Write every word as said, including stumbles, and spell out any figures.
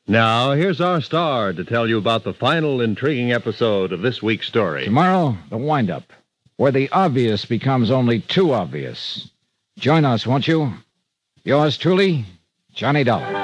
Now, here's our star to tell you about the final intriguing episode of this week's story. Tomorrow, the wind-up, where the obvious becomes only too obvious. Join us, won't you? Yours truly, Johnny Dollar.